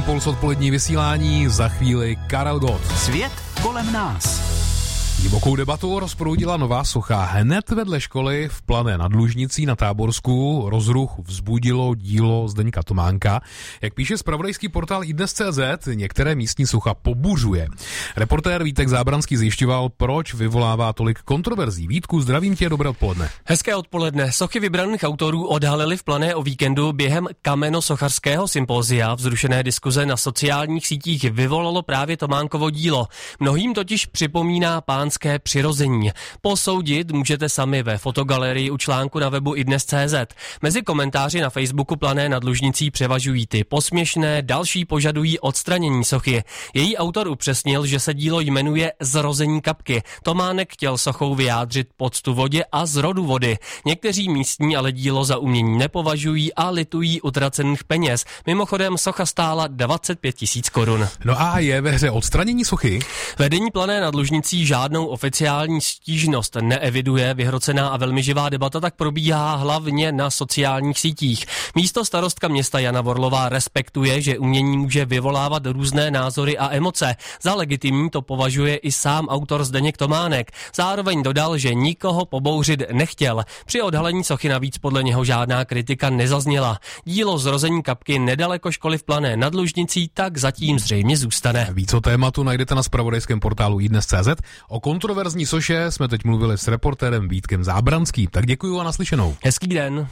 Impuls odpolední vysílání, za chvíli Karel Gott. Svět kolem nás. Divokou debatu rozproudila nová socha hned vedle školy v Plané nad Lužnicí na Táborsku. Rozruch vzbudilo dílo Zdeňka Tománka. Jak píše zpravodajský portál iDnes.cz, některé místní socha pobuřuje. Reportér Vítek Zábranský zjišťoval, proč vyvolává tolik kontroverzí. Vítku, zdravím tě, dobré odpoledne. Hezké odpoledne. Sochy vybraných autorů odhalili v Plané o víkendu během kameno-sochařského sympózia. Vzrušené diskuze na sociálních sítích vyvolalo právě Tománkovo dílo. Mnohým totiž připomíná pánské přirození. Posoudit můžete sami ve fotogalerii u článku na webu iDnes.cz. Mezi komentáři na Facebooku Plané nad Lužnicí převažují ty posměšné, další požadují odstranění sochy. Její autor upřesnil, že se dílo jmenuje Zrození kapky. Tománek chtěl sochou vyjádřit poctu vodě a zrodu vody. Někteří místní ale dílo za umění nepovažují a litují utracených peněz. Mimochodem socha stála 25 000 korun. No a je ve hře odstranění sochy? Vedení Plané nad Lužnicí žádnou oficiální stížnost neeviduje. Vyhrocená a velmi živá debata tak probíhá hlavně na sociálních sítích. Místo starostka města Jana Vorlová respektuje, že umění může vyvolávat různé názory a emoce. Za legitimní to považuje i sám autor Zdeněk Tománek. Zároveň dodal, že nikoho pobouřit nechtěl. Při odhalení sochy navíc podle něho žádná kritika nezazněla. Dílo Zrození kapky nedaleko školy v Plané nad Lužnicí tak zatím zřejmě zůstane. Víc o tématu najdete na zpravodajském portálu iDnes.cz. O kontroverzní soše jsme teď mluvili s reportérem Vítkem Zábranským. Tak děkuju a naslyšenou. Hezký den.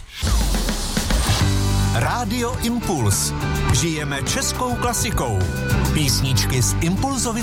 Rádio Impuls. Žijeme českou klasikou. Písničky z Impulzovy